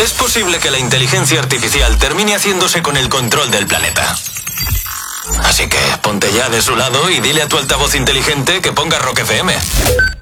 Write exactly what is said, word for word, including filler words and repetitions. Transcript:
es posible que la inteligencia artificial termine haciéndose con el control del planeta. Así que ponte ya de su lado y dile a tu altavoz inteligente que ponga Rock F M.